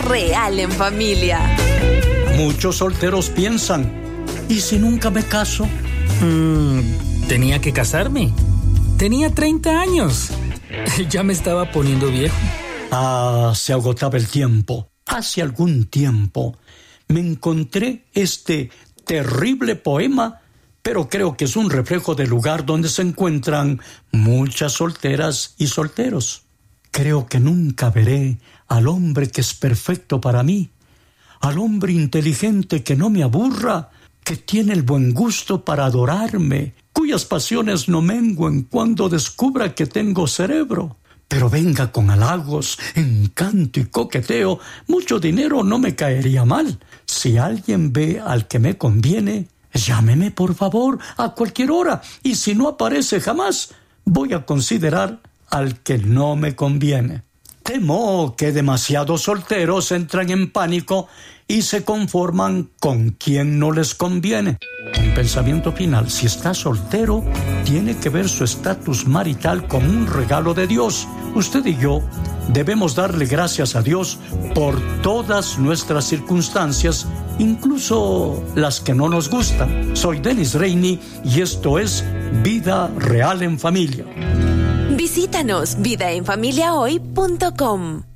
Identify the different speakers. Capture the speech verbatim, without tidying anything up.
Speaker 1: real en familia.
Speaker 2: Muchos solteros piensan, ¿y si nunca me caso?
Speaker 3: Mm, tenía que casarme. Tenía treinta años. Ya me estaba poniendo viejo.
Speaker 2: Ah, se agotaba el tiempo. Hace algún tiempo me encontré este terrible poema, pero creo que es un reflejo del lugar donde se encuentran muchas solteras y solteros. Creo que nunca veré al hombre que es perfecto para mí, al hombre inteligente que no me aburra, que tiene el buen gusto para adorarme, cuyas pasiones no menguen cuando descubra que tengo cerebro. Pero venga con halagos, encanto y coqueteo, mucho dinero no me caería mal. Si alguien ve al que me conviene, llámeme por favor a cualquier hora, y si no aparece jamás, voy a considerar al que no me conviene. Temo que demasiados solteros entran en pánico y se conforman con quien no les conviene. Un pensamiento final: si está soltero, tiene que ver su estatus marital como un regalo de Dios. Usted y yo debemos darle gracias a Dios por todas nuestras circunstancias, incluso las que no nos gustan. Soy Dennis Reini y esto es Vida Real en Familia.
Speaker 1: Visítanos vida en familia hoy punto com.